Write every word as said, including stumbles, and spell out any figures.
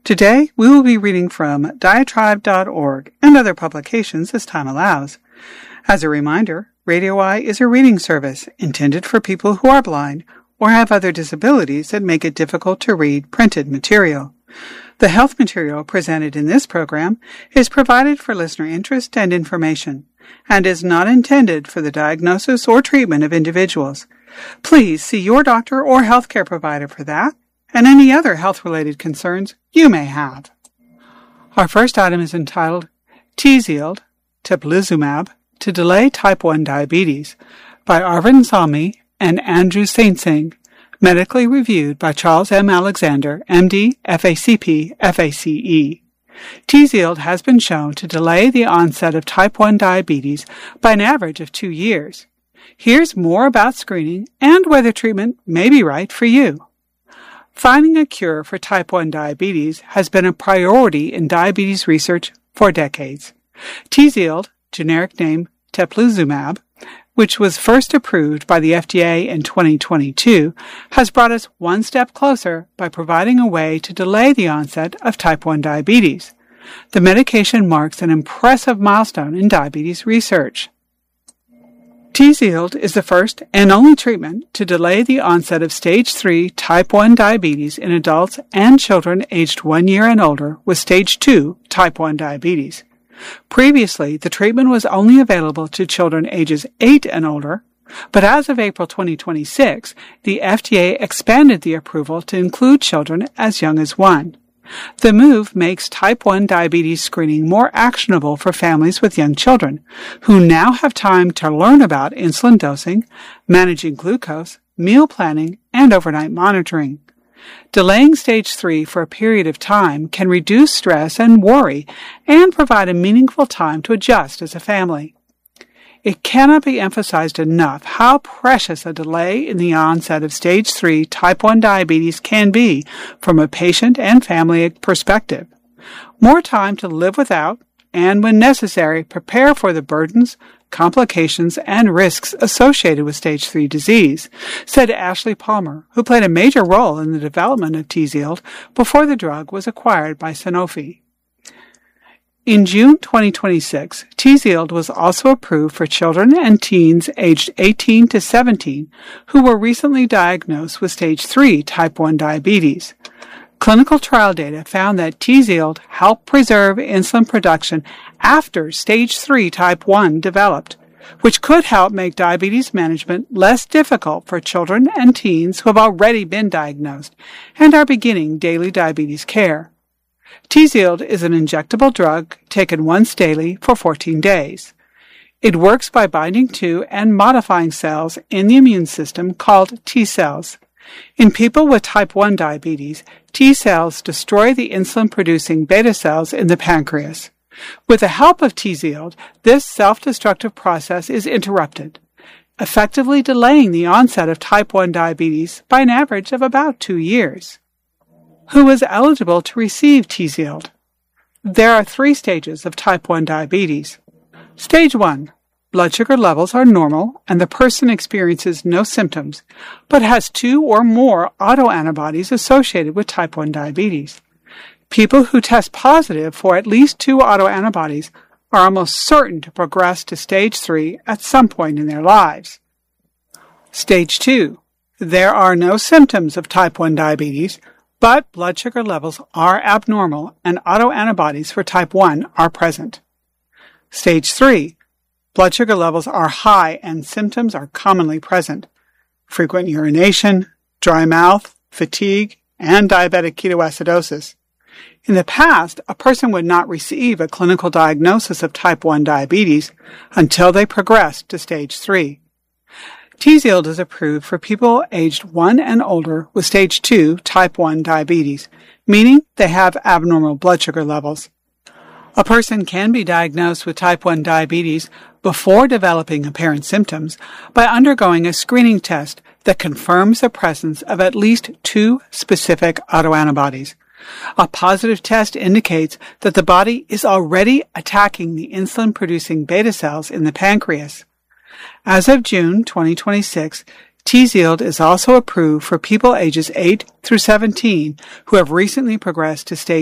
Today, we will be reading from diatribe dot org and other publications as time allows. As a reminder, Radio Eye is a reading service intended for people who are blind or have other disabilities that make it difficult to read printed material. The health material presented in this program is provided for listener interest and information, and is not intended for the diagnosis or treatment of individuals. Please see your doctor or healthcare provider for that and any other health-related concerns you may have. Our first item is entitled Tzield, Teplizumab, to Delay Type one Diabetes by Arvind Salmi and Andrew Saintsing, medically reviewed by Charles M. Alexander, M D, F A C P, F A C E. Tzield has been shown to delay the onset of type one diabetes by an average of two years. Here's more about screening and whether treatment may be right for you. Finding a cure for type one diabetes has been a priority in diabetes research for decades. Tzield, generic name Teplizumab, which was first approved by the F D A in twenty twenty-two, has brought us one step closer by providing a way to delay the onset of type one diabetes. The medication marks an impressive milestone in diabetes research. Tzield is the first and only treatment to delay the onset of stage three type one diabetes in adults and children aged one year and older with stage two type one diabetes. Previously, the treatment was only available to children ages eight and older, but as of April twenty twenty-six, the F D A expanded the approval to include children as young as one. The move makes type one diabetes screening more actionable for families with young children, who now have time to learn about insulin dosing, managing glucose, meal planning, and overnight monitoring. Delaying stage three for a period of time can reduce stress and worry and provide a meaningful time to adjust as a family. It cannot be emphasized enough how precious a delay in the onset of stage three type one diabetes can be from a patient and family perspective. More time to live without, and when necessary, prepare for the burdens, complications, and risks associated with stage three disease, said Ashley Palmer, who played a major role in the development of Tzield before the drug was acquired by Sanofi. In June twenty twenty-six, Tzield was also approved for children and teens aged eighteen to seventeen who were recently diagnosed with stage three type one diabetes. Clinical trial data found that Tzield helped preserve insulin production after stage three type one developed, which could help make diabetes management less difficult for children and teens who have already been diagnosed and are beginning daily diabetes care. Tzield is an injectable drug taken once daily for fourteen days. It works by binding to and modifying cells in the immune system called T cells. In people with type one diabetes, T cells destroy the insulin-producing beta cells in the pancreas. With the help of Tzield, this self-destructive process is interrupted, effectively delaying the onset of type one diabetes by an average of about two years. Who is eligible to receive Tzield? There are three stages of type one diabetes. Stage one. Blood sugar levels are normal and the person experiences no symptoms, but has two or more autoantibodies associated with type one diabetes. People who test positive for at least two autoantibodies are almost certain to progress to stage three at some point in their lives. Stage two. There are no symptoms of type one diabetes, but blood sugar levels are abnormal and autoantibodies for type one are present. Stage three. Blood sugar levels are high and symptoms are commonly present. Frequent urination, dry mouth, fatigue, and diabetic ketoacidosis. In the past, a person would not receive a clinical diagnosis of type one diabetes until they progressed to stage three. Tzield is approved for people aged one and older with stage two type one diabetes, meaning they have abnormal blood sugar levels. A person can be diagnosed with type one diabetes before developing apparent symptoms by undergoing a screening test that confirms the presence of at least two specific autoantibodies. A positive test indicates that the body is already attacking the insulin-producing beta cells in the pancreas. As of June twenty twenty-six, Tzield is also approved for people ages eight through seventeen who have recently progressed to stage